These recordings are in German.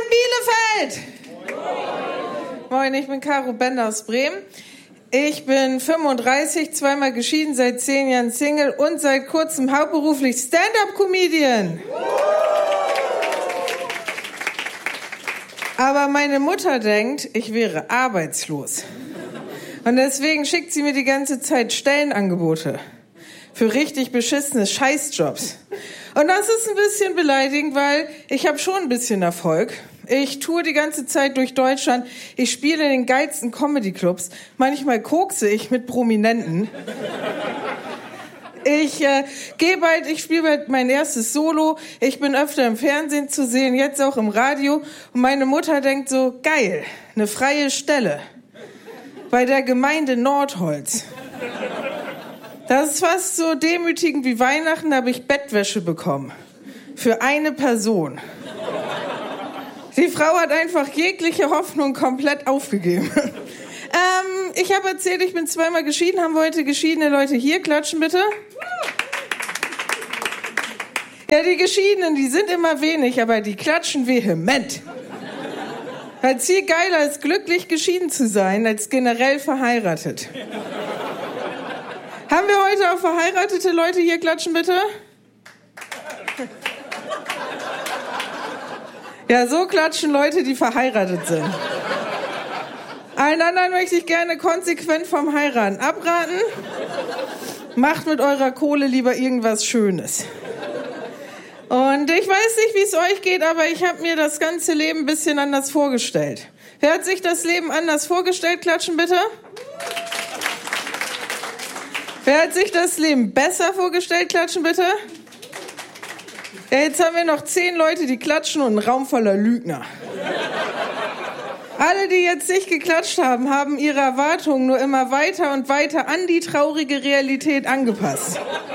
Bielefeld! Moin, ich bin Caro Bender aus Bremen. Ich bin 35, zweimal geschieden, seit 10 Jahren Single und seit kurzem hauptberuflich Stand-up-Comedian. Aber meine Mutter denkt, ich wäre arbeitslos. Und deswegen schickt sie mir die ganze Zeit Stellenangebote für richtig beschissene Scheißjobs. Und das ist ein bisschen beleidigend, weil ich habe schon ein bisschen Erfolg. Ich toure die ganze Zeit durch Deutschland. Ich spiele in den geilsten Comedy-Clubs. Manchmal kokse ich mit Prominenten. Ich spiele bald mein erstes Solo. Ich bin öfter im Fernsehen zu sehen, jetzt auch im Radio. Und meine Mutter denkt so, geil, eine freie Stelle. Bei der Gemeinde Nordholz. Das ist fast so demütigend wie Weihnachten, da habe ich Bettwäsche bekommen. Für eine Person. Die Frau hat einfach jegliche Hoffnung komplett aufgegeben. Ich habe erzählt, ich bin zweimal geschieden. Haben wir heute geschiedene Leute hier? Klatschen bitte. Ja, die Geschiedenen, die sind immer wenig, aber die klatschen vehement. Weil es viel geiler ist, glücklich geschieden zu sein, als generell verheiratet. Haben wir heute auch verheiratete Leute hier? Klatschen bitte. Ja, so klatschen Leute, die verheiratet sind. Allen anderen möchte ich gerne konsequent vom Heiraten abraten. Macht mit eurer Kohle lieber irgendwas Schönes. Und ich weiß nicht, wie es euch geht, aber ich habe mir das ganze Leben ein bisschen anders vorgestellt. Wer hat sich das Leben anders vorgestellt? Klatschen bitte. Wer hat sich das Leben besser vorgestellt? Klatschen bitte. Ja, jetzt haben wir noch 10 Leute, die klatschen und einen Raum voller Lügner. Alle, die jetzt nicht geklatscht haben, haben ihre Erwartungen nur immer weiter und weiter an die traurige Realität angepasst.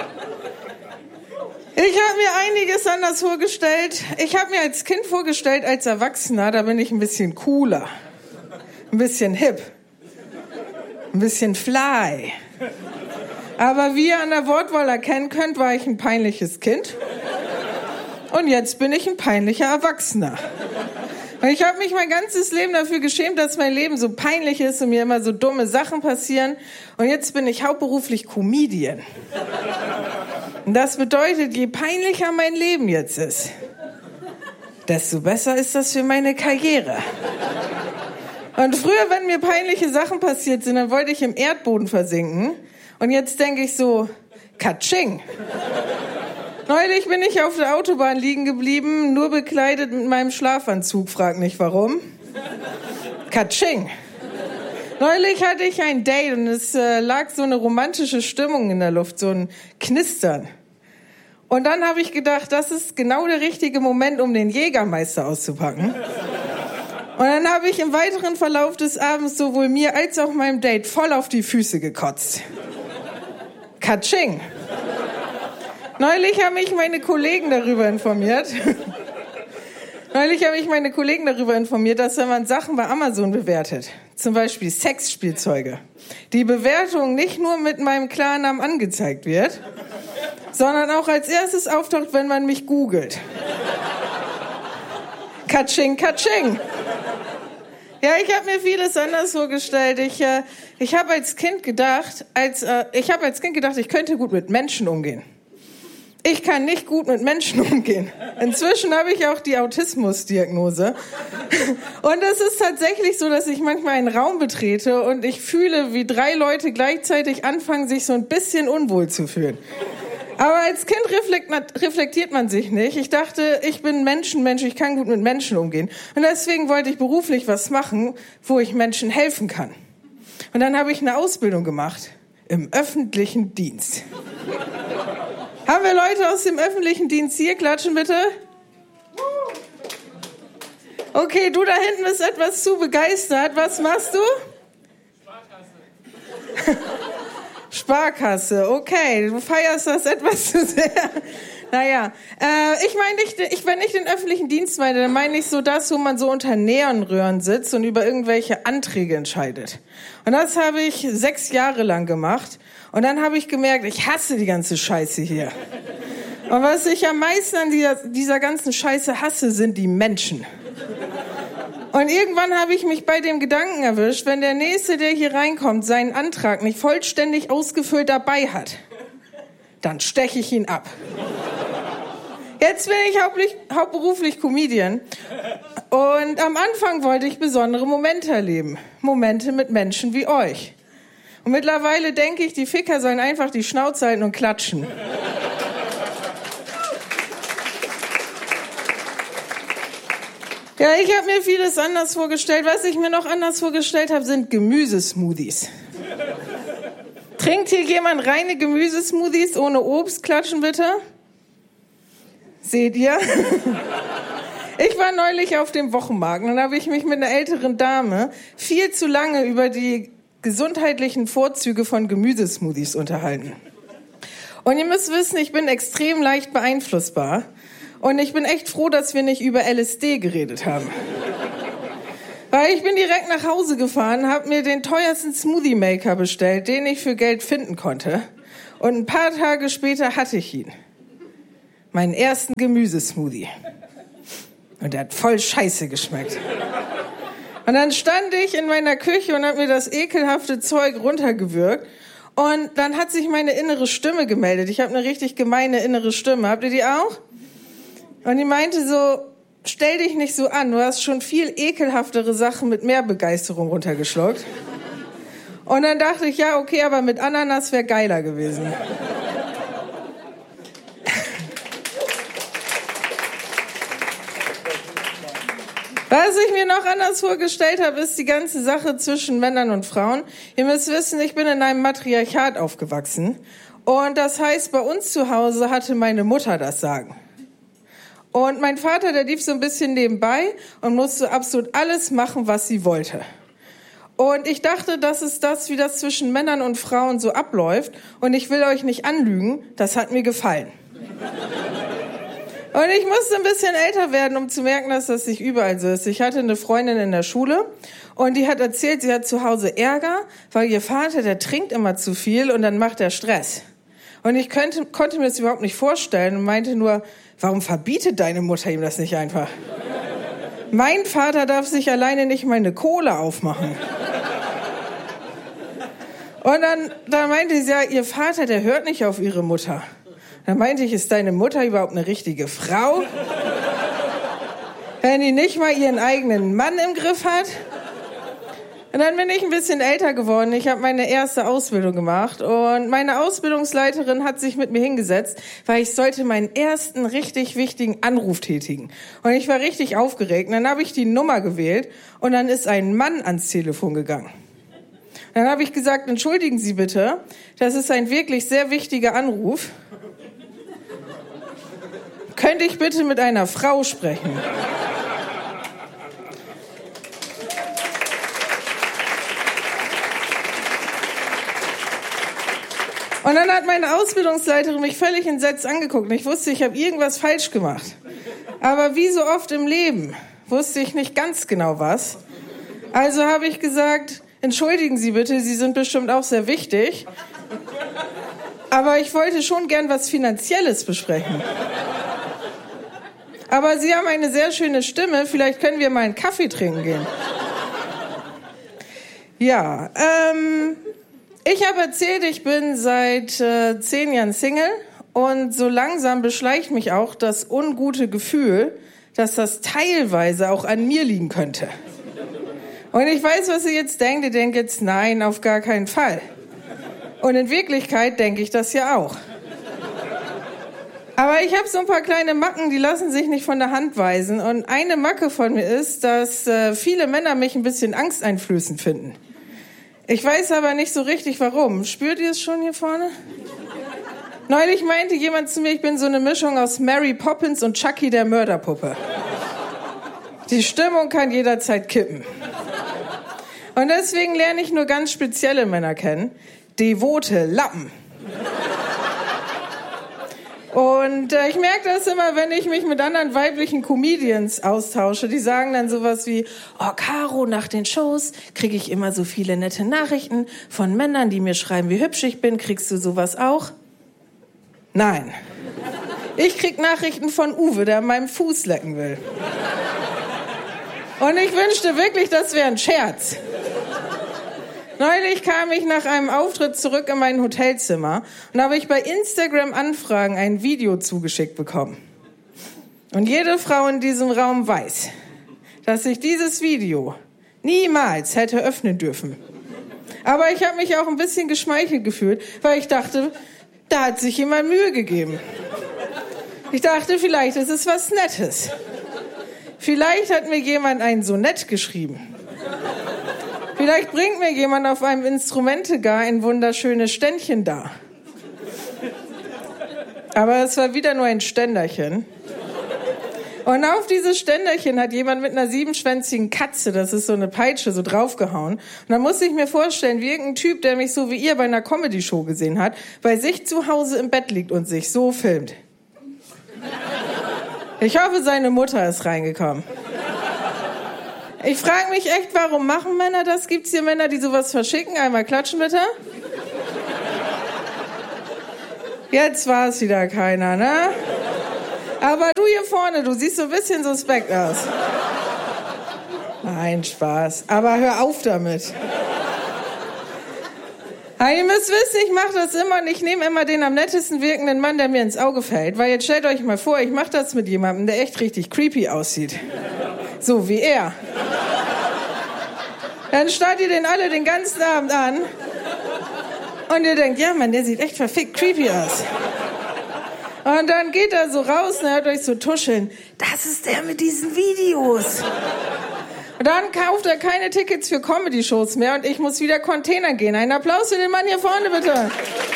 Ich habe mir einiges anders vorgestellt. Ich habe mir als Kind vorgestellt, als Erwachsener, da bin ich ein bisschen cooler, ein bisschen hip, ein bisschen fly. Aber wie ihr an der Wortwahl erkennen könnt, war ich ein peinliches Kind. Und jetzt bin ich ein peinlicher Erwachsener. Und ich habe mich mein ganzes Leben dafür geschämt, dass mein Leben so peinlich ist und mir immer so dumme Sachen passieren. Und jetzt bin ich hauptberuflich Comedian. Und das bedeutet, je peinlicher mein Leben jetzt ist, desto besser ist das für meine Karriere. Und früher, wenn mir peinliche Sachen passiert sind, dann wollte ich im Erdboden versinken. Und jetzt denke ich so, Katsching. Neulich bin ich auf der Autobahn liegen geblieben, nur bekleidet mit meinem Schlafanzug, frag nicht warum. Katsching. Neulich hatte ich ein Date und es lag so eine romantische Stimmung in der Luft, so ein Knistern. Und dann habe ich gedacht, das ist genau der richtige Moment, um den Jägermeister auszupacken. Und dann habe ich im weiteren Verlauf des Abends sowohl mir als auch meinem Date voll auf die Füße gekotzt. Katsching. Neulich haben mich meine Kollegen darüber informiert, dass wenn man Sachen bei Amazon bewertet, zum Beispiel Sexspielzeuge, die Bewertung nicht nur mit meinem Klarnamen angezeigt wird, sondern auch als erstes auftaucht, wenn man mich googelt. Katsching, katsching. Ja, ich habe mir vieles anders vorgestellt. Ich habe als Kind gedacht, ich könnte gut mit Menschen umgehen. Ich kann nicht gut mit Menschen umgehen. Inzwischen habe ich auch die Autismusdiagnose. Und es ist tatsächlich so, dass ich manchmal einen Raum betrete und ich fühle, wie 3 Leute gleichzeitig anfangen, sich so ein bisschen unwohl zu fühlen. Aber als Kind reflektiert man sich nicht. Ich dachte, ich bin Mensch, ich kann gut mit Menschen umgehen. Und deswegen wollte ich beruflich was machen, wo ich Menschen helfen kann. Und dann habe ich eine Ausbildung gemacht im öffentlichen Dienst. Haben wir Leute aus dem öffentlichen Dienst hier? Klatschen bitte. Okay, du da hinten bist etwas zu begeistert. Was machst du? Sparkasse. Sparkasse, okay. Du feierst das etwas zu sehr. Naja, wenn ich den öffentlichen Dienst meine, dann meine ich so das, wo man so unter Neonröhren sitzt und über irgendwelche Anträge entscheidet. Und das habe ich 6 Jahre lang gemacht. Und dann habe ich gemerkt, ich hasse die ganze Scheiße hier. Und was ich am meisten an dieser ganzen Scheiße hasse, sind die Menschen. Und irgendwann habe ich mich bei dem Gedanken erwischt, wenn der Nächste, der hier reinkommt, seinen Antrag nicht vollständig ausgefüllt dabei hat, dann steche ich ihn ab. Jetzt bin ich hauptberuflich Comedian und am Anfang wollte ich besondere Momente erleben. Momente mit Menschen wie euch. Und mittlerweile denke ich, die Ficker sollen einfach die Schnauze halten und klatschen. Ja, ich habe mir vieles anders vorgestellt. Was ich mir noch anders vorgestellt habe, sind Gemüsesmoothies. Trinkt hier jemand reine Gemüsesmoothies ohne Obst? Klatschen bitte. Seht ihr? Ich war neulich auf dem Wochenmarkt und dann habe ich mich mit einer älteren Dame viel zu lange über die gesundheitlichen Vorzüge von Gemüsesmoothies unterhalten. Und ihr müsst wissen, ich bin extrem leicht beeinflussbar. Und ich bin echt froh, dass wir nicht über LSD geredet haben. Weil ich bin direkt nach Hause gefahren, habe mir den teuersten Smoothie Maker bestellt, den ich für Geld finden konnte. Und ein paar Tage später hatte ich ihn. Meinen ersten Gemüsesmoothie. Und der hat voll scheiße geschmeckt. Und dann stand ich in meiner Küche und habe mir das ekelhafte Zeug runtergewürgt. Und dann hat sich meine innere Stimme gemeldet. Ich habe eine richtig gemeine innere Stimme. Habt ihr die auch? Und die meinte so, stell dich nicht so an, du hast schon viel ekelhaftere Sachen mit mehr Begeisterung runtergeschluckt. Und dann dachte ich, ja, okay, aber mit Ananas wäre geiler gewesen. Was ich mir noch anders vorgestellt habe, ist die ganze Sache zwischen Männern und Frauen. Ihr müsst wissen, ich bin in einem Matriarchat aufgewachsen. Und das heißt, bei uns zu Hause hatte meine Mutter das Sagen. Und mein Vater, der lief so ein bisschen nebenbei und musste absolut alles machen, was sie wollte. Und ich dachte, das ist das, wie das zwischen Männern und Frauen so abläuft. Und ich will euch nicht anlügen, das hat mir gefallen. Und ich musste ein bisschen älter werden, um zu merken, dass das nicht überall so ist. Ich hatte eine Freundin in der Schule und die hat erzählt, sie hat zu Hause Ärger, weil ihr Vater, der trinkt immer zu viel und dann macht er Stress. Und ich konnte mir das überhaupt nicht vorstellen und meinte nur, warum verbietet deine Mutter ihm das nicht einfach? Mein Vater darf sich alleine nicht mal eine Cola aufmachen. Und dann meinte sie, ja, ihr Vater, der hört nicht auf ihre Mutter. Dann meinte ich, ist deine Mutter überhaupt eine richtige Frau? Wenn die nicht mal ihren eigenen Mann im Griff hat? Und dann bin ich ein bisschen älter geworden. Ich habe meine erste Ausbildung gemacht und meine Ausbildungsleiterin hat sich mit mir hingesetzt, weil ich sollte meinen ersten richtig wichtigen Anruf tätigen. Und ich war richtig aufgeregt. Und dann habe ich die Nummer gewählt und dann ist ein Mann ans Telefon gegangen. Dann habe ich gesagt, entschuldigen Sie bitte, das ist ein wirklich sehr wichtiger Anruf. Könnte ich bitte mit einer Frau sprechen? Und dann hat meine Ausbildungsleiterin mich völlig entsetzt angeguckt. Und ich wusste, ich habe irgendwas falsch gemacht. Aber wie so oft im Leben wusste ich nicht ganz genau was. Also habe ich gesagt, entschuldigen Sie bitte, Sie sind bestimmt auch sehr wichtig. Aber ich wollte schon gern was Finanzielles besprechen. Aber Sie haben eine sehr schöne Stimme, vielleicht können wir mal einen Kaffee trinken gehen. Ja, ich habe erzählt, ich bin seit 10 Jahren Single und so langsam beschleicht mich auch das ungute Gefühl, dass das teilweise auch an mir liegen könnte. Und ich weiß, was ihr jetzt denkt. Ihr denkt jetzt, nein, auf gar keinen Fall. Und in Wirklichkeit denke ich das ja auch. Aber ich habe so ein paar kleine Macken, die lassen sich nicht von der Hand weisen. Und eine Macke von mir ist, dass viele Männer mich ein bisschen angsteinflößend finden. Ich weiß aber nicht so richtig, warum. Spürt ihr es schon hier vorne? Neulich meinte jemand zu mir, ich bin so eine Mischung aus Mary Poppins und Chucky der Mörderpuppe. Die Stimmung kann jederzeit kippen. Und deswegen lerne ich nur ganz spezielle Männer kennen. Devote Lappen. Und ich merke das immer, wenn ich mich mit anderen weiblichen Comedians austausche. Die sagen dann sowas wie, oh Caro, nach den Shows kriege ich immer so viele nette Nachrichten von Männern, die mir schreiben, wie hübsch ich bin. Kriegst du sowas auch? Nein. Ich krieg Nachrichten von Uwe, der an meinem Fuß lecken will. Und ich wünschte wirklich, das wäre ein Scherz. Neulich kam ich nach einem Auftritt zurück in mein Hotelzimmer und habe ich bei Instagram Anfragen ein Video zugeschickt bekommen. Und jede Frau in diesem Raum weiß, dass ich dieses Video niemals hätte öffnen dürfen. Aber ich habe mich auch ein bisschen geschmeichelt gefühlt, weil ich dachte, da hat sich jemand Mühe gegeben. Ich dachte, vielleicht ist es was Nettes. Vielleicht hat mir jemand ein Sonett geschrieben. Vielleicht bringt mir jemand auf einem Instrumentegar ein wunderschönes Ständchen dar. Aber es war wieder nur ein Ständerchen. Und auf dieses Ständerchen hat jemand mit einer 7-schwänzigen Katze, das ist so eine Peitsche, so draufgehauen. Und dann musste ich mir vorstellen, wie irgendein Typ, der mich so wie ihr bei einer Comedy-Show gesehen hat, bei sich zu Hause im Bett liegt und sich so filmt. Ich hoffe, seine Mutter ist reingekommen. Ich frage mich echt, warum machen Männer das? Gibt's hier Männer, die sowas verschicken? Einmal klatschen, bitte. Jetzt war es wieder keiner, ne? Aber du hier vorne, du siehst so ein bisschen suspekt aus. Nein, Spaß. Aber hör auf damit. Aber ihr müsst wissen, ich mache das immer und ich nehme immer den am nettesten wirkenden Mann, der mir ins Auge fällt. Weil jetzt stellt euch mal vor, ich mache das mit jemandem, der echt richtig creepy aussieht. So wie er. Dann starrt ihr den alle den ganzen Abend an und ihr denkt, ja Mann, der sieht echt verfickt creepy aus. Und dann geht er so raus und hört euch so tuscheln. Das ist der mit diesen Videos. Und dann kauft er keine Tickets für Comedy-Shows mehr und ich muss wieder Container gehen. Einen Applaus für den Mann hier vorne, bitte.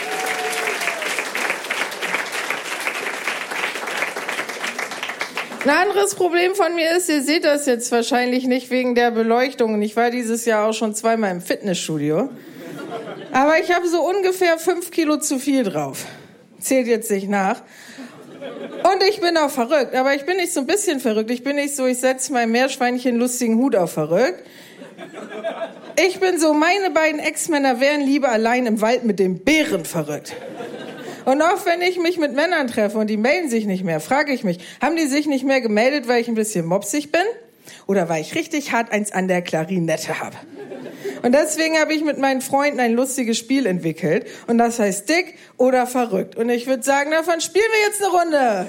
Ein anderes Problem von mir ist, ihr seht das jetzt wahrscheinlich nicht wegen der Beleuchtung. Und ich war dieses Jahr auch schon 2-mal im Fitnessstudio. Aber ich habe so ungefähr 5 Kilo zu viel drauf. Zählt jetzt nicht nach. Und ich bin auch verrückt. Aber ich bin nicht so ein bisschen verrückt. Ich bin nicht so, ich setze meinem Meerschweinchen lustigen Hut auf verrückt. Ich bin so, meine beiden Ex-Männer wären lieber allein im Wald mit dem Bären verrückt. Und oft, wenn ich mich mit Männern treffe und die melden sich nicht mehr, frage ich mich, haben die sich nicht mehr gemeldet, weil ich ein bisschen mopsig bin? Oder weil ich richtig hart eins an der Klarinette habe? Und deswegen habe ich mit meinen Freunden ein lustiges Spiel entwickelt. Und das heißt dick oder verrückt. Und ich würde sagen, davon spielen wir jetzt eine Runde.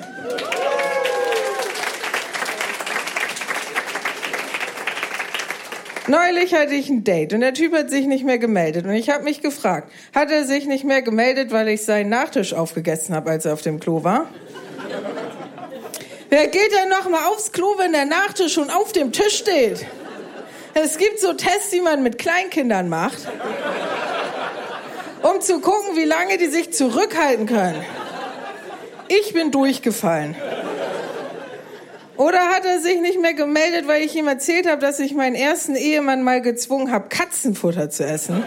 Neulich hatte ich ein Date und der Typ hat sich nicht mehr gemeldet. Und ich habe mich gefragt, hat er sich nicht mehr gemeldet, weil ich seinen Nachtisch aufgegessen habe, als er auf dem Klo war? Wer geht denn noch mal aufs Klo, wenn der Nachtisch schon auf dem Tisch steht? Es gibt so Tests, die man mit Kleinkindern macht, um zu gucken, wie lange die sich zurückhalten können. Ich bin durchgefallen. Oder hat er sich nicht mehr gemeldet, weil ich ihm erzählt habe, dass ich meinen ersten Ehemann mal gezwungen habe, Katzenfutter zu essen?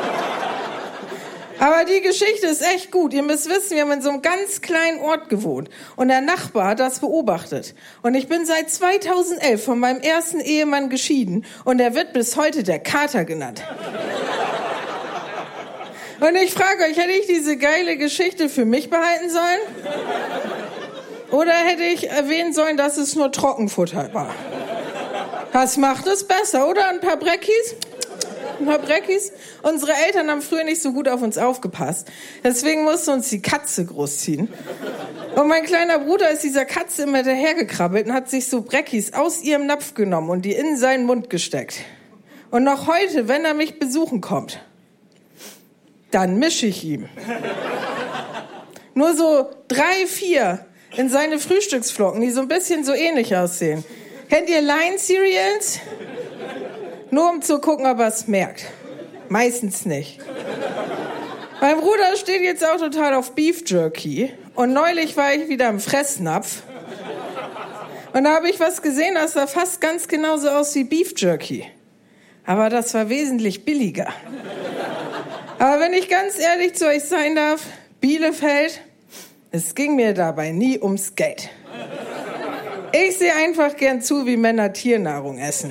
Aber die Geschichte ist echt gut. Ihr müsst wissen, wir haben in so einem ganz kleinen Ort gewohnt. Und der Nachbar hat das beobachtet. Und ich bin seit 2011 von meinem ersten Ehemann geschieden. Und er wird bis heute der Kater genannt. Und ich frage euch, hätte ich diese geile Geschichte für mich behalten sollen? Oder hätte ich erwähnen sollen, dass es nur Trockenfutter war? Was macht es besser, oder? Ein paar Breckis? Ein paar Breckis? Unsere Eltern haben früher nicht so gut auf uns aufgepasst. Deswegen musste uns die Katze großziehen. Und mein kleiner Bruder ist dieser Katze immer dahergekrabbelt und hat sich so Breckis aus ihrem Napf genommen und die in seinen Mund gesteckt. Und noch heute, wenn er mich besuchen kommt, dann mische ich ihm. Nur so 3, 4 in seine Frühstücksflocken, die so ein bisschen so ähnlich aussehen. Kennt ihr Line Cereals? Nur um zu gucken, ob er es merkt. Meistens nicht. Mein Bruder steht jetzt auch total auf Beef Jerky. Und neulich war ich wieder im Fressnapf. Und da habe ich was gesehen, das sah fast ganz genauso aus wie Beef Jerky. Aber das war wesentlich billiger. Aber wenn ich ganz ehrlich zu euch sein darf, Bielefeld, es ging mir dabei nie ums Geld. Ich sehe einfach gern zu, wie Männer Tiernahrung essen.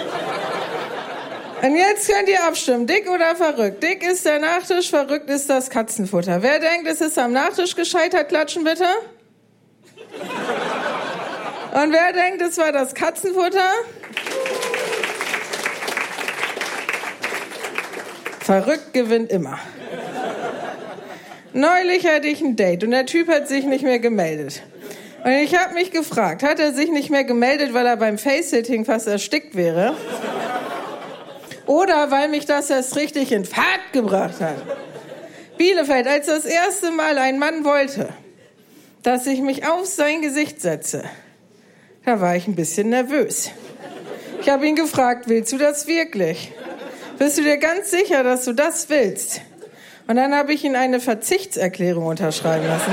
Und jetzt könnt ihr abstimmen, dick oder verrückt. Dick ist der Nachtisch, verrückt ist das Katzenfutter. Wer denkt, es ist am Nachtisch gescheitert, klatschen bitte. Und wer denkt, es war das Katzenfutter? Verrückt gewinnt immer. Neulich hatte ich ein Date und der Typ hat sich nicht mehr gemeldet. Und ich habe mich gefragt, hat er sich nicht mehr gemeldet, weil er beim Face-Sitting fast erstickt wäre? Oder weil mich das erst richtig in Fahrt gebracht hat? Bielefeld, als das erste Mal ein Mann wollte, dass ich mich auf sein Gesicht setze, da war ich ein bisschen nervös. Ich habe ihn gefragt, willst du das wirklich? Bist du dir ganz sicher, dass du das willst? Und dann habe ich ihn eine Verzichtserklärung unterschreiben lassen.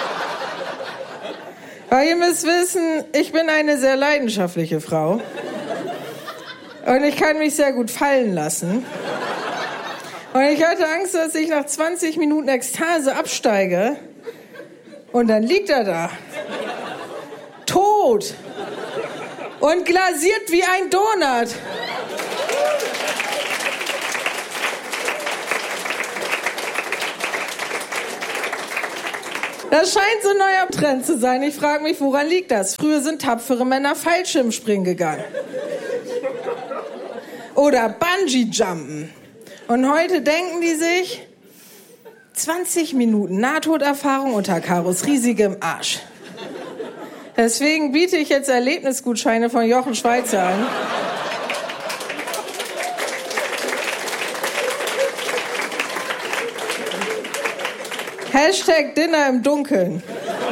Weil ihr müsst wissen, ich bin eine sehr leidenschaftliche Frau. Und ich kann mich sehr gut fallen lassen. Und ich hatte Angst, dass ich nach 20 Minuten Ekstase absteige. Und dann liegt er da. Tot. Und glasiert wie ein Donut. Das scheint so ein neuer Trend zu sein. Ich frage mich, woran liegt das? Früher sind tapfere Männer Fallschirmspringen gegangen. Oder Bungee-Jumpen. Und heute denken die sich, 20 Minuten Nahtoderfahrung unter Karos riesigem Arsch. Deswegen biete ich jetzt Erlebnisgutscheine von Jochen Schweizer an. Hashtag Dinner im Dunkeln.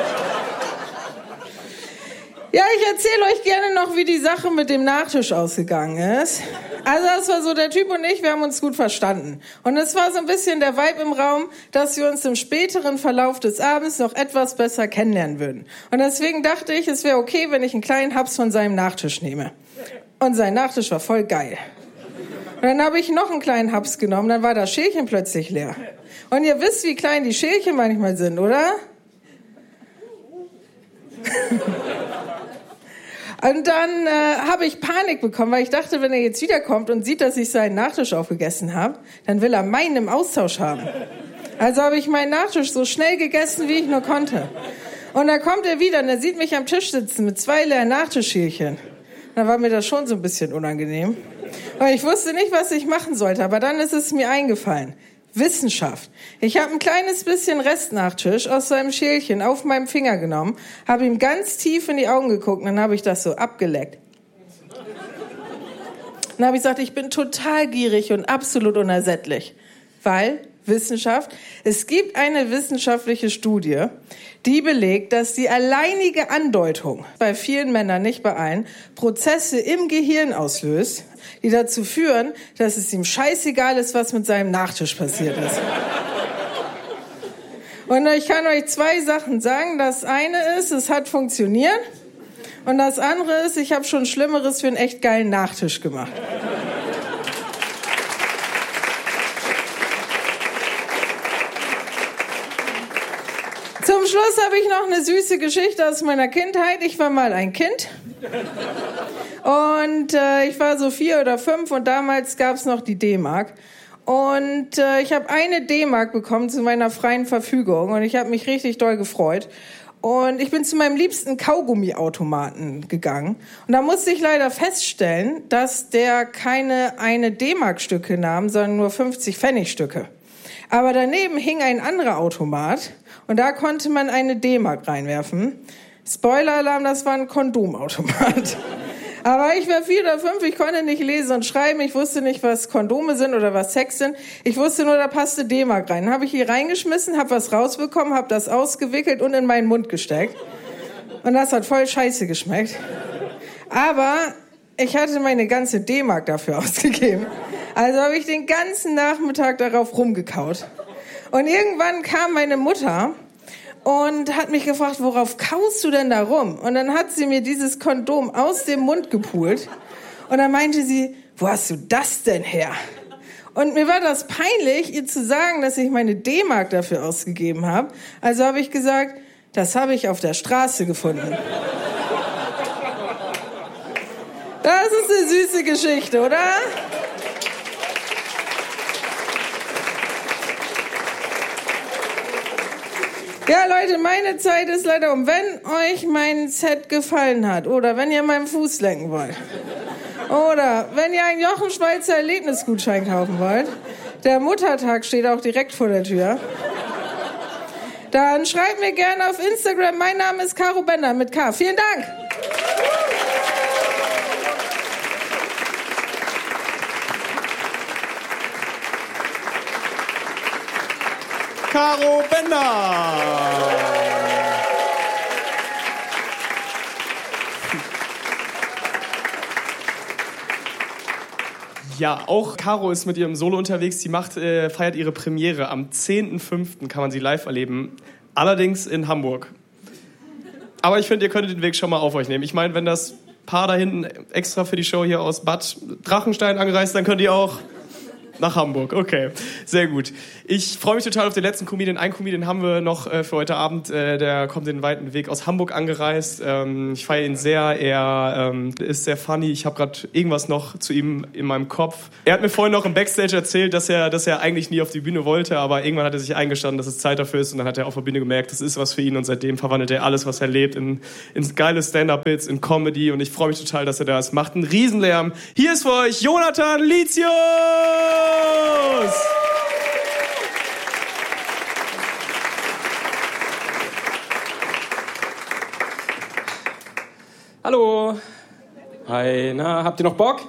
Ja, ich erzähle euch gerne noch, wie die Sache mit dem Nachtisch ausgegangen ist. Also das war so, der Typ und ich, wir haben uns gut verstanden. Und es war so ein bisschen der Vibe im Raum, dass wir uns im späteren Verlauf des Abends noch etwas besser kennenlernen würden. Und deswegen dachte ich, es wäre okay, wenn ich einen kleinen Haps von seinem Nachtisch nehme. Und sein Nachtisch war voll geil. Und dann habe ich noch einen kleinen Haps genommen, dann war das Schälchen plötzlich leer. Und ihr wisst, wie klein die Schälchen manchmal sind, oder? Und dann habe ich Panik bekommen, weil ich dachte, wenn er jetzt wiederkommt und sieht, dass ich seinen Nachtisch aufgegessen habe, dann will er meinen im Austausch haben. Also habe ich meinen Nachtisch so schnell gegessen, wie ich nur konnte. Und dann kommt er wieder und er sieht mich am Tisch sitzen mit 2 leeren Nachtischschälchen. Da war mir das schon so ein bisschen unangenehm. Weil ich wusste nicht, was ich machen sollte, aber dann ist es mir eingefallen. Wissenschaft. Ich habe ein kleines bisschen Restnachtisch aus seinem Schälchen auf meinem Finger genommen, habe ihm ganz tief in die Augen geguckt und dann habe ich das so abgeleckt. Dann habe ich gesagt, ich bin total gierig und absolut unersättlich. Weil, Wissenschaft, es gibt eine wissenschaftliche Studie, die belegt, dass die alleinige Andeutung bei vielen Männern, nicht bei allen, Prozesse im Gehirn auslöst, die dazu führen, dass es ihm scheißegal ist, was mit seinem Nachtisch passiert ist. Und ich kann euch 2 Sachen sagen. Das eine ist, es hat funktioniert. Und das andere ist, ich habe schon Schlimmeres für einen echt geilen Nachtisch gemacht. Zum Schluss habe ich noch eine süße Geschichte aus meiner Kindheit. Ich war mal ein Kind. Und ich war so 4 oder 5 und damals gab es noch die D-Mark. Und ich habe eine D-Mark bekommen zu meiner freien Verfügung und ich habe mich richtig doll gefreut. Und ich bin zu meinem liebsten Kaugummiautomaten gegangen. Und da musste ich leider feststellen, dass der keine eine D-Mark-Stücke nahm, sondern nur 50-Pfennig-Stücke. Aber daneben hing ein anderer Automat und da konnte man eine D-Mark reinwerfen. Spoiler-Alarm, das war ein Kondomautomat. Aber ich war 4 oder 5, ich konnte nicht lesen und schreiben, ich wusste nicht, was Kondome sind oder was Sex sind. Ich wusste nur, da passte D-Mark rein. Dann habe ich hier reingeschmissen, habe was rausbekommen, habe das ausgewickelt und in meinen Mund gesteckt. Und das hat voll scheiße geschmeckt. Aber ich hatte meine ganze D-Mark dafür ausgegeben. Also habe ich den ganzen Nachmittag darauf rumgekaut. Und irgendwann kam meine Mutter und hat mich gefragt, worauf kaust du denn da rum? Und dann hat sie mir dieses Kondom aus dem Mund gepult. Und dann meinte sie, wo hast du das denn her? Und mir war das peinlich, ihr zu sagen, dass ich meine D-Mark dafür ausgegeben habe. Also habe ich gesagt, das habe ich auf der Straße gefunden. Das ist eine süße Geschichte, oder? Ja, Leute, meine Zeit ist leider um. Wenn euch mein Set gefallen hat oder wenn ihr meinen Fuß lenken wollt oder wenn ihr einen Jochen Schweizer Erlebnisgutschein kaufen wollt, Der Muttertag steht auch direkt vor der Tür. Dann schreibt mir gerne auf Instagram. Mein Name ist Caro Bender mit K. Vielen Dank. Caro Bender. Ja, auch Caro ist mit ihrem Solo unterwegs. Sie feiert ihre Premiere. Am 10.05. kann man sie live erleben. Allerdings in Hamburg. Aber ich finde, ihr könntet den Weg schon mal auf euch nehmen. Ich meine, wenn das Paar da hinten extra für die Show hier aus Bad Drachenstein angereist, dann könnt ihr auch nach Hamburg. Okay, sehr gut. Ich freue mich total auf den letzten Comedian. Einen Comedian haben wir noch für heute Abend. Der kommt den weiten Weg aus Hamburg angereist. Ich feiere ihn sehr. Er ist sehr funny. Ich habe gerade irgendwas noch zu ihm in meinem Kopf. Er hat mir vorhin noch im Backstage erzählt, dass er eigentlich nie auf die Bühne wollte, aber irgendwann hat er sich eingestanden, dass es Zeit dafür ist, und dann hat er auf der Bühne gemerkt, das ist was für ihn, und seitdem verwandelt er alles, was er lebt, in geile Stand-Up-Bits, in Comedy, und ich freue mich total, dass er da ist. Macht einen Riesenlärm. Hier ist für euch Jonathan Litius! Hallo. Hi, na, habt ihr noch Bock?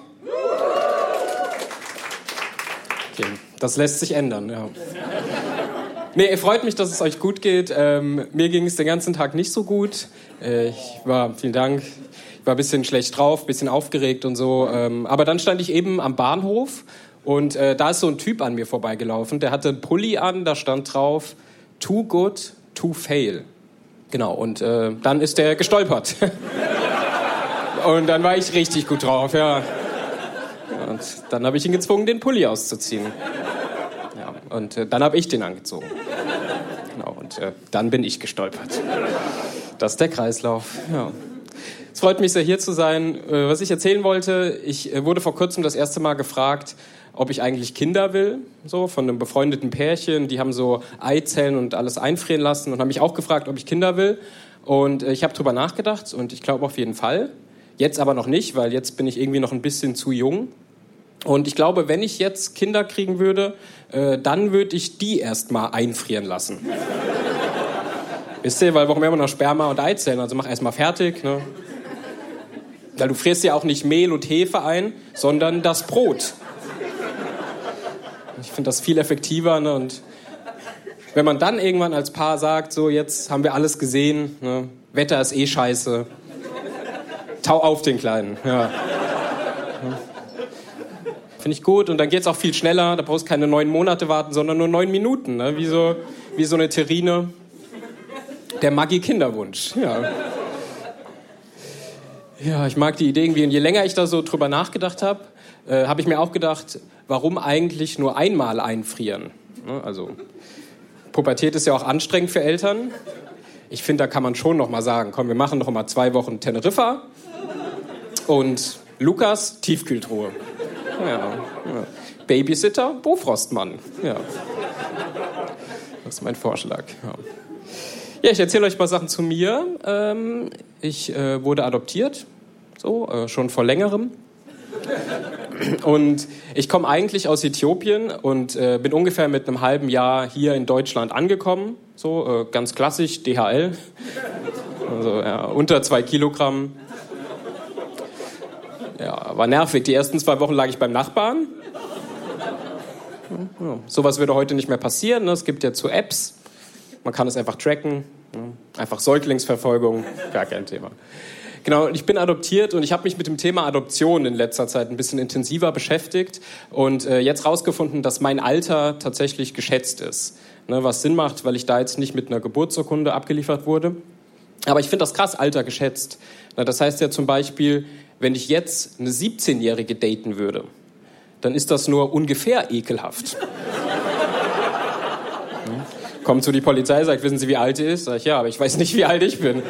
Okay, das lässt sich ändern, ja. Nee, freut mich, dass es euch gut geht. Mir ging es den ganzen Tag nicht so gut. Vielen Dank, ich war ein bisschen schlecht drauf, ein bisschen aufgeregt und so. Aber dann stand ich eben am Bahnhof und da ist so ein Typ an mir vorbeigelaufen. Der hatte einen Pulli an, da stand drauf, too good to fail. Genau, und dann ist der gestolpert. Und dann war ich richtig gut drauf, ja. Und dann habe ich ihn gezwungen, den Pulli auszuziehen. Ja, und dann habe ich den angezogen. Genau, und dann bin ich gestolpert. Das ist der Kreislauf, ja. Es freut mich sehr, hier zu sein. Was ich erzählen wollte, ich wurde vor kurzem das erste Mal gefragt, ob ich eigentlich Kinder will, so von einem befreundeten Pärchen. Die haben so Eizellen und alles einfrieren lassen und haben mich auch gefragt, ob ich Kinder will. Und ich habe drüber nachgedacht und ich glaube auf jeden Fall. Jetzt aber noch nicht, weil jetzt bin ich irgendwie noch ein bisschen zu jung. Und ich glaube, wenn ich jetzt Kinder kriegen würde, dann würde ich die erst mal einfrieren lassen. Wisst ihr, weil warum immer noch Sperma und Eizellen? Also mach erst mal fertig, ne? Weil du frierst ja auch nicht Mehl und Hefe ein, sondern das Brot. Ich finde das viel effektiver, ne? Und wenn man dann irgendwann als Paar sagt, so jetzt haben wir alles gesehen, ne? Wetter ist eh scheiße. Tau auf den Kleinen, ja. Finde ich gut. Und dann geht's auch viel schneller. Da brauchst du keine 9 Monate warten, sondern nur 9 Minuten. Ne? Wie so eine Terrine. Der Maggi-Kinderwunsch, ja. Ja, ich mag die Idee irgendwie. Und je länger ich da so drüber nachgedacht habe, habe ich mir auch gedacht, warum eigentlich nur einmal einfrieren? Ne? Also, Pubertät ist ja auch anstrengend für Eltern. Ich finde, da kann man schon noch mal sagen, komm, wir machen noch mal 2 Wochen Teneriffa und Lukas, Tiefkühltruhe. Ja. Babysitter, Bofrostmann. Ja. Das ist mein Vorschlag. Ja, ich erzähle euch ein paar Sachen zu mir. Ich wurde adoptiert, schon vor längerem. Und ich komme eigentlich aus Äthiopien und bin ungefähr mit einem halben Jahr hier in Deutschland angekommen. Ganz klassisch, DHL. Also ja, unter 2 Kilogramm. Ja, war nervig. Die ersten 2 Wochen lag ich beim Nachbarn. Ja, sowas würde heute nicht mehr passieren. Ne? Es gibt ja zu Apps. Man kann es einfach tracken. Ne? Einfach Säuglingsverfolgung. Gar kein Thema. Genau, ich bin adoptiert und ich habe mich mit dem Thema Adoption in letzter Zeit ein bisschen intensiver beschäftigt und jetzt rausgefunden, dass mein Alter tatsächlich geschätzt ist. Ne, was Sinn macht, weil ich da jetzt nicht mit einer Geburtsurkunde abgeliefert wurde. Aber ich finde das krass, Alter geschätzt. Na, das heißt ja zum Beispiel, wenn ich jetzt eine 17-Jährige daten würde, dann ist das nur ungefähr ekelhaft. Kommt so die Polizei, sagt, wissen Sie, wie alt sie ist? Sag ich, ja, aber ich weiß nicht, wie alt ich bin.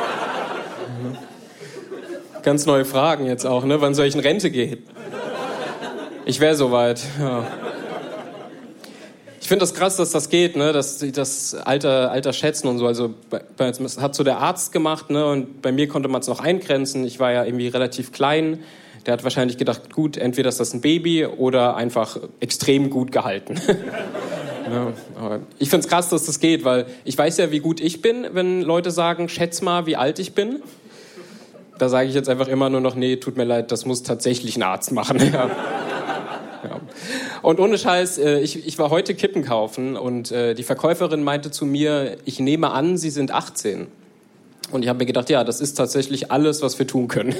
Ganz neue Fragen jetzt auch, ne? Wann soll ich in Rente gehen? Ich wäre soweit, ja. Ich finde das krass, dass das geht, ne? Dass sie das Alter schätzen und so. Also das hat so der Arzt gemacht, ne? Und bei mir konnte man es noch eingrenzen. Ich war ja irgendwie relativ klein. Der hat wahrscheinlich gedacht, gut, entweder ist das ein Baby oder einfach extrem gut gehalten. Ja, aber ich finde es krass, dass das geht, weil ich weiß ja, wie gut ich bin, wenn Leute sagen, schätz mal, wie alt ich bin. Da sage ich jetzt einfach immer nur noch, nee, tut mir leid, das muss tatsächlich ein Arzt machen. Ja. Ja. Und ohne Scheiß, ich war heute Kippen kaufen und die Verkäuferin meinte zu mir, ich nehme an, Sie sind 18. Und ich habe mir gedacht, ja, das ist tatsächlich alles, was wir tun können.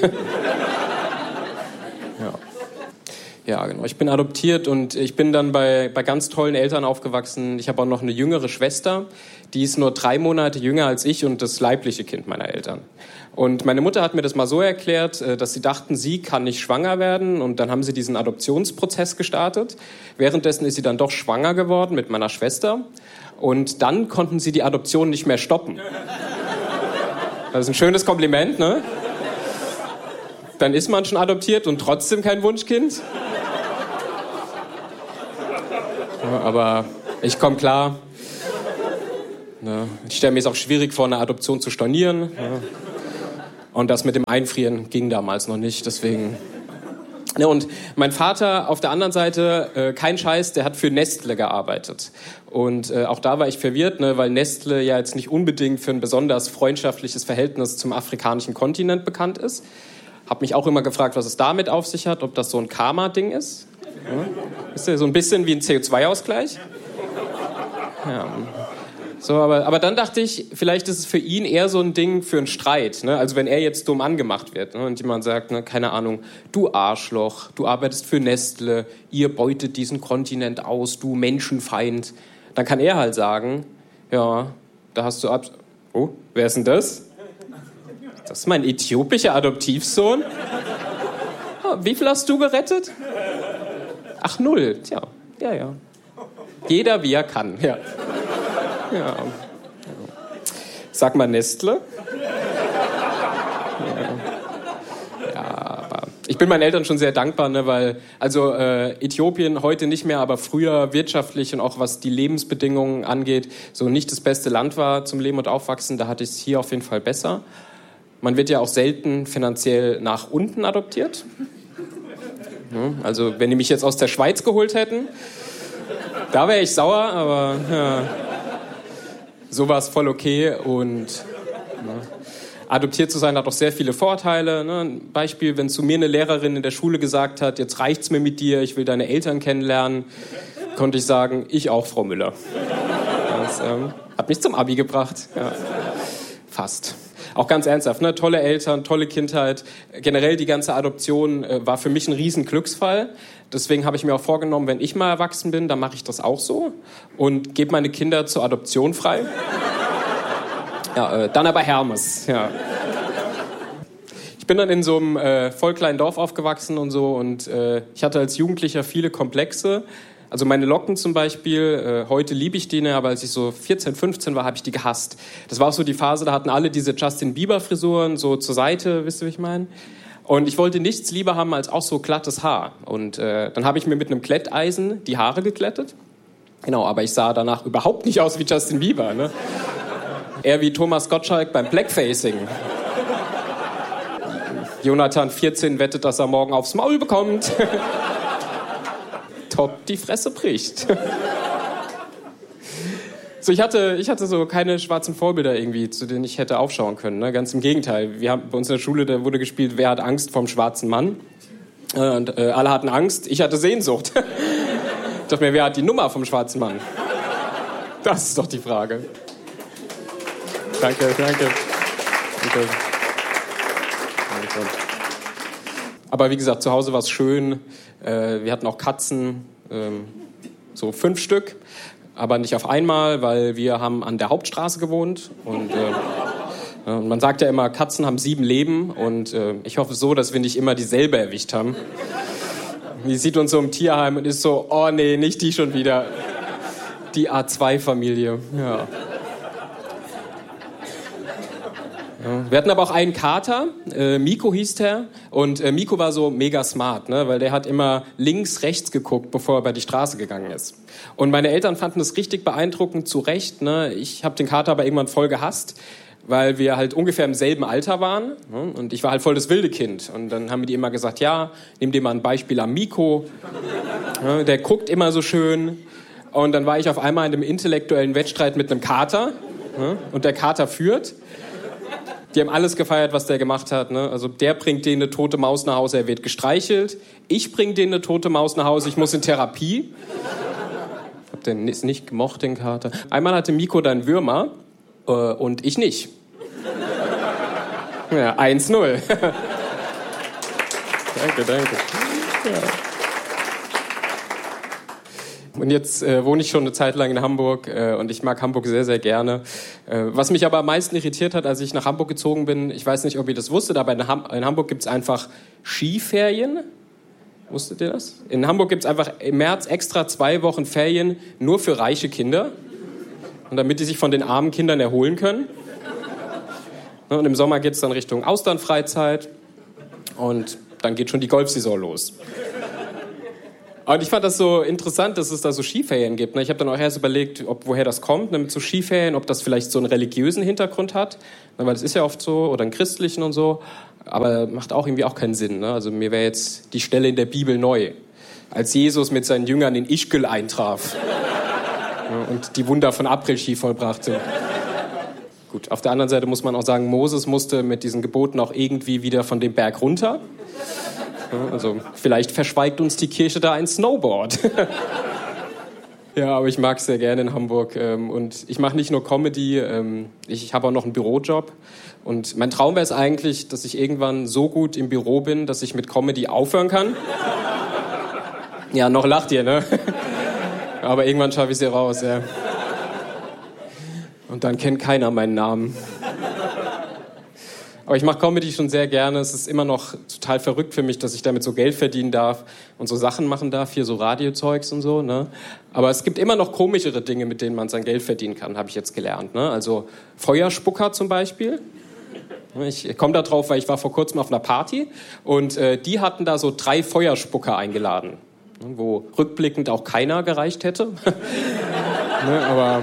Ja. Ja, genau. Ich bin adoptiert und ich bin dann bei ganz tollen Eltern aufgewachsen. Ich habe auch noch eine jüngere Schwester, die ist nur 3 Monate jünger als ich und das leibliche Kind meiner Eltern. Und meine Mutter hat mir das mal so erklärt, dass sie dachten, sie kann nicht schwanger werden. Und dann haben sie diesen Adoptionsprozess gestartet. Währenddessen ist sie dann doch schwanger geworden mit meiner Schwester. Und dann konnten sie die Adoption nicht mehr stoppen. Das ist ein schönes Kompliment, ne? Dann ist man schon adoptiert und trotzdem kein Wunschkind. Ja, aber ich komme klar. Ja, ich stelle mir es auch schwierig vor, eine Adoption zu stornieren. Ja. Und das mit dem Einfrieren ging damals noch nicht, deswegen. Ja, und mein Vater auf der anderen Seite, kein Scheiß, der hat für Nestle gearbeitet. Und auch da war ich verwirrt, ne, weil Nestle ja jetzt nicht unbedingt für ein besonders freundschaftliches Verhältnis zum afrikanischen Kontinent bekannt ist. Hab mich auch immer gefragt, was es damit auf sich hat, ob das so ein Karma-Ding ist. Ja. Ist ja so ein bisschen wie ein CO2-Ausgleich. Ja. So, aber dann dachte ich, vielleicht ist es für ihn eher so ein Ding für einen Streit. Ne? Also wenn er jetzt dumm angemacht wird, ne? Und jemand sagt, ne, keine Ahnung, du Arschloch, du arbeitest für Nestle, ihr beutet diesen Kontinent aus, du Menschenfeind. Dann kann er halt sagen, ja, da hast du Oh, wer ist denn das? Das ist mein äthiopischer Adoptivsohn. Oh, wie viel hast du gerettet? Ach, 0. Tja, ja. Jeder wie er kann, ja. Ja. Sag mal Nestle. Ja, aber ich bin meinen Eltern schon sehr dankbar, ne, weil also Äthiopien heute nicht mehr, aber früher wirtschaftlich und auch was die Lebensbedingungen angeht, so nicht das beste Land war zum Leben und Aufwachsen. Da hatte ich es hier auf jeden Fall besser. Man wird ja auch selten finanziell nach unten adoptiert. Ja, also wenn die mich jetzt aus der Schweiz geholt hätten, da wäre ich sauer, aber ja. So war es voll okay und ne, adoptiert zu sein hat auch sehr viele Vorteile. Ne? Ein Beispiel, wenn zu mir eine Lehrerin in der Schule gesagt hat, jetzt reicht's mir mit dir, ich will deine Eltern kennenlernen, konnte ich sagen, ich auch, Frau Müller. Das hat mich zum Abi gebracht. Ja. Fast. Auch ganz ernsthaft, ne? Tolle Eltern, tolle Kindheit. Generell die ganze Adoption war für mich ein riesen Glücksfall. Deswegen habe ich mir auch vorgenommen, wenn ich mal erwachsen bin, dann mache ich das auch so und gebe meine Kinder zur Adoption frei. Ja, dann aber Hermes. Ja. Ich bin dann in so einem voll kleinen Dorf aufgewachsen und so und ich hatte als Jugendlicher viele Komplexe. Also meine Locken zum Beispiel, heute liebe ich die, ne, aber als ich so 14, 15 war, habe ich die gehasst. Das war auch so die Phase, da hatten alle diese Justin Bieber-Frisuren so zur Seite, wisst ihr, wie ich meine? Und ich wollte nichts lieber haben als auch so glattes Haar. Und dann habe ich mir mit einem Glätteisen die Haare geglättet. Genau, aber ich sah danach überhaupt nicht aus wie Justin Bieber. Ne? Eher wie Thomas Gottschalk beim Blackfacing. Jonathan 14 wettet, dass er morgen aufs Maul bekommt. Top, die Fresse bricht. So, ich hatte so keine schwarzen Vorbilder irgendwie, zu denen ich hätte aufschauen können. Ne? Ganz im Gegenteil. Wir haben bei uns in der Schule, da wurde gespielt, wer hat Angst vorm schwarzen Mann? Und alle hatten Angst, ich hatte Sehnsucht. Ich dachte mir, wer hat die Nummer vom schwarzen Mann? Das ist doch die Frage. Danke. Aber wie gesagt, zu Hause war es schön. Wir hatten auch Katzen, so 5 Stück. Aber nicht auf einmal, weil wir haben an der Hauptstraße gewohnt. Und man sagt ja immer, Katzen haben 7 Leben. Und ich hoffe so, dass wir nicht immer dieselbe erwischt haben. Die sieht uns so im Tierheim und ist so, oh nee, nicht die schon wieder. Die A2-Familie, ja. Wir hatten aber auch einen Kater, Miko hieß der, und Miko war so mega smart, ne, weil der hat immer links, rechts geguckt, bevor er über die Straße gegangen ist. Und meine Eltern fanden das richtig beeindruckend, zu Recht. Ne. Ich habe den Kater aber irgendwann voll gehasst, weil wir halt ungefähr im selben Alter waren. Ne? Und ich war halt voll das wilde Kind. Und dann haben die immer gesagt, ja, nimm dir mal ein Beispiel am Miko. Ja, der guckt immer so schön. Und dann war ich auf einmal in einem intellektuellen Wettstreit mit einem Kater. Ne? Und der Kater führt. Die haben alles gefeiert, was der gemacht hat. Ne? Also der bringt denen eine tote Maus nach Hause, er wird gestreichelt. Ich bringe denen eine tote Maus nach Hause, ich muss in Therapie. Ich hab den nicht gemocht, den Kater. Einmal hatte Miko dann Würmer und ich nicht. Ja, 1-0. Danke. Ja. Und jetzt wohne ich schon eine Zeit lang in Hamburg und ich mag Hamburg sehr, sehr gerne. Was mich aber am meisten irritiert hat, als ich nach Hamburg gezogen bin, ich weiß nicht, ob ihr das wusstet, aber in Hamburg gibt es einfach Skiferien. Wusstet ihr das? In Hamburg gibt es einfach im März extra 2 Wochen Ferien nur für reiche Kinder. Und damit die sich von den armen Kindern erholen können. Und im Sommer geht es dann Richtung Austernfreizeit und dann geht schon die Golfsaison los. Und ich fand das so interessant, dass es da so Skiferien gibt. Ich habe dann auch erst überlegt, woher das kommt, mit so Skiferien, ob das vielleicht so einen religiösen Hintergrund hat, weil das ist ja oft so, oder einen christlichen und so, aber macht auch irgendwie auch keinen Sinn. Also mir wäre jetzt die Stelle in der Bibel neu, als Jesus mit seinen Jüngern in Ischgl eintraf und die Wunder von Après-Ski vollbrachte. Gut, auf der anderen Seite muss man auch sagen, Moses musste mit diesen Geboten auch irgendwie wieder von dem Berg runter. Also vielleicht verschweigt uns die Kirche da ein Snowboard. Ja, aber ich mag es sehr gerne in Hamburg. Und ich mache nicht nur Comedy, ich habe auch noch einen Bürojob. Und mein Traum wäre es eigentlich, dass ich irgendwann so gut im Büro bin, dass ich mit Comedy aufhören kann. Ja, noch lacht ihr, ne? Aber irgendwann schaffe ich es hier raus, ja. Und dann kennt keiner meinen Namen. Aber ich mache Comedy schon sehr gerne. Es ist immer noch total verrückt für mich, dass ich damit so Geld verdienen darf und so Sachen machen darf, hier so Radiozeugs und so. Ne? Aber es gibt immer noch komischere Dinge, mit denen man sein Geld verdienen kann, habe ich jetzt gelernt. Ne? Also Feuerspucker zum Beispiel. Ich komme da drauf, weil ich war vor kurzem auf einer Party und die hatten da so 3 Feuerspucker eingeladen, wo rückblickend auch keiner gereicht hätte. Ne, aber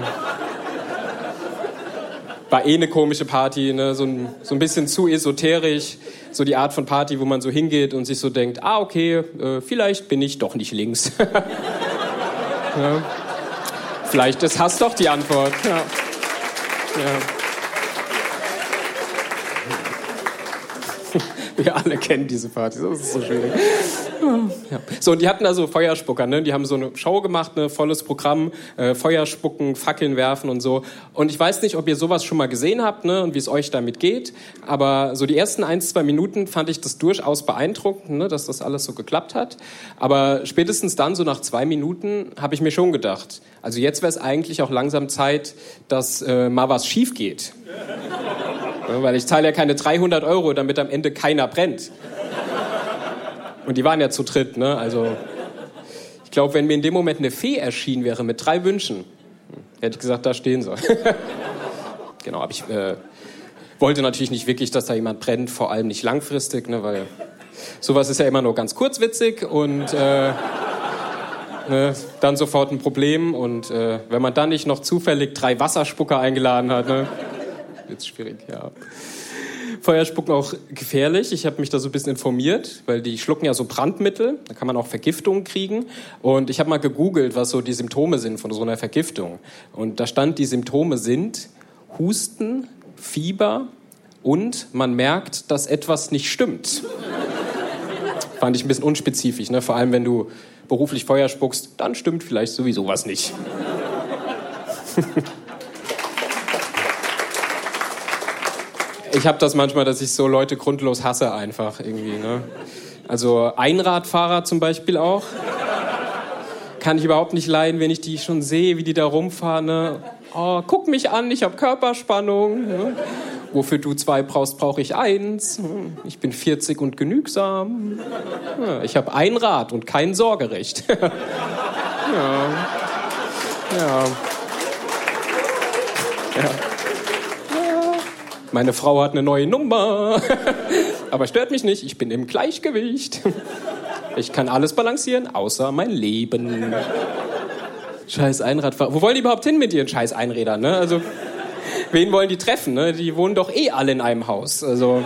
war eine komische Party, ne? so ein bisschen zu esoterisch, so die Art von Party, wo man so hingeht und sich so denkt, okay, vielleicht bin ich doch nicht links. Ja. Vielleicht ist Hass doch die Antwort. Ja. Ja. Wir alle kennen diese Partys, das ist so schwierig. Ja. So, und die hatten da so Feuerspucker, ne? Die haben so eine Show gemacht, ne? Volles Programm, Feuerspucken, Fackeln werfen und so. Und ich weiß nicht, ob ihr sowas schon mal gesehen habt, ne? Und wie es euch damit geht, aber so die ersten 1-2 Minuten fand ich das durchaus beeindruckend, ne? Dass das alles so geklappt hat. Aber spätestens dann, so nach 2 Minuten, habe ich mir schon gedacht, also jetzt wäre es eigentlich auch langsam Zeit, dass mal was schief geht. Ja, weil ich zahle ja keine 300 €, damit am Ende keiner brennt. Und die waren ja zu dritt, ne? Also ich glaube, wenn mir in dem Moment eine Fee erschienen wäre mit 3 Wünschen, hätte ich gesagt, da stehen sie. Genau, aber ich wollte natürlich nicht wirklich, dass da jemand brennt, vor allem nicht langfristig, ne? Weil sowas ist ja immer nur ganz kurzwitzig und ne, dann sofort ein Problem. Und wenn man dann nicht noch zufällig 3 Wasserspucker eingeladen hat, ne? Jetzt schwierig, ja. Feuerspucken auch gefährlich. Ich habe mich da so ein bisschen informiert, weil die schlucken ja so Brandmittel. Da kann man auch Vergiftungen kriegen. Und ich habe mal gegoogelt, was so die Symptome sind von so einer Vergiftung. Und da stand, die Symptome sind Husten, Fieber und man merkt, dass etwas nicht stimmt. Fand ich ein bisschen unspezifisch, ne? Vor allem, wenn du beruflich Feuer spuckst, dann stimmt vielleicht sowieso was nicht. Ich habe das manchmal, dass ich so Leute grundlos hasse einfach irgendwie. Ne? Also Einradfahrer zum Beispiel auch. Kann ich überhaupt nicht leiden, wenn ich die schon sehe, wie die da rumfahren. Ne? Oh, guck mich an, ich habe Körperspannung. Ne? Wofür du 2 brauchst, brauche ich 1. Ich bin 40 und genügsam. Ja, ich habe ein Rad und kein Sorgerecht. Ja. Ja. Ja. Meine Frau hat eine neue Nummer. Aber stört mich nicht, ich bin im Gleichgewicht. Ich kann alles balancieren, außer mein Leben. Scheiß Einradfahrer. Wo wollen die überhaupt hin mit ihren scheiß Einrädern? Ne? Also, wen wollen die treffen? Ne? Die wohnen doch eh alle in einem Haus. Also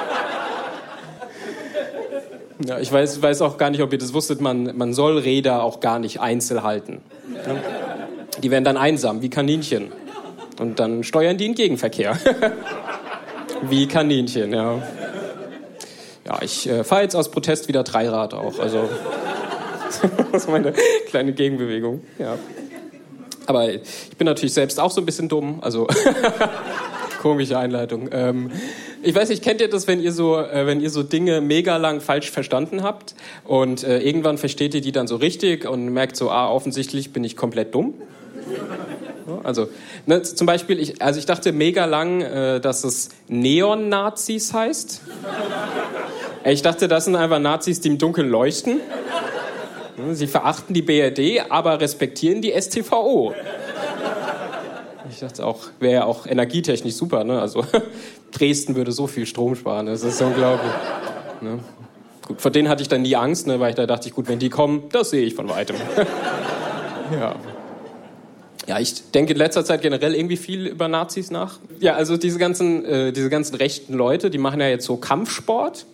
ja, ich weiß auch gar nicht, ob ihr das wusstet, man soll Räder auch gar nicht einzeln halten. Ja? Die werden dann einsam, wie Kaninchen. Und dann steuern die in Gegenverkehr. Wie Kaninchen, ja. Ja, ich fahre jetzt aus Protest wieder Dreirad auch. Also das ist meine kleine Gegenbewegung, ja. Aber ich bin natürlich selbst auch so ein bisschen dumm, also komische Einleitung. Ich weiß nicht, kennt ihr das, wenn ihr so Dinge mega lang falsch verstanden habt und irgendwann versteht ihr die dann so richtig und merkt so, offensichtlich bin ich komplett dumm? Also, ne, zum Beispiel, ich dachte mega lang, dass es Neon-Nazis heißt. Ich dachte, das sind einfach Nazis, die im Dunkeln leuchten. Sie verachten die BRD, aber respektieren die StVO. Ich dachte auch, wäre ja auch energietechnisch super, ne? Also Dresden würde so viel Strom sparen, das ist unglaublich. Ne? Gut, vor denen hatte ich dann nie Angst, ne? Weil ich da dachte, gut, wenn die kommen, das sehe ich von weitem. Ja. Ja, ich denke in letzter Zeit generell irgendwie viel über Nazis nach. Ja, also diese ganzen rechten Leute, die machen ja jetzt so Kampfsport.